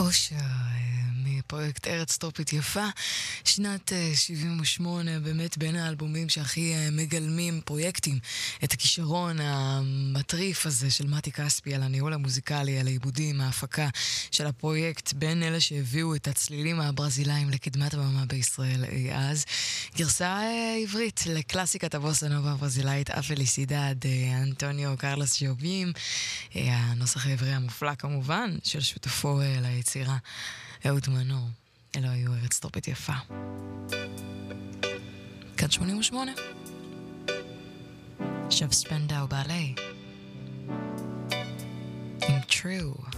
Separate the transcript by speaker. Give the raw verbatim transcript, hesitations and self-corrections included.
Speaker 1: אושר, מפרויקט ארץ טרופית יפה, שנת שבעים ושמונה, באמת בין האלבומים שהכי מגלמים פרויקטים, את הכישרון המטריף הזה של מתי כספי על הניהול המוזיקלי, על העיבודים, ההפקה של הפרויקט, בין אלה שהביאו את הצלילים הברזילאים לקדמת הבמה בישראל אז. גרסה עברית לקלאסיקת הבוסה נובה הברזילאית אפליסידד, אנטוניו קרלוס ג'ובים, הנוסח העברי המופלא כמובן של שותפו ליצירה אהוד מנור. אלו היו ארץ טרופית יפה. כאן שמונים ושמונה. שב ספנדאו בעלי עם True.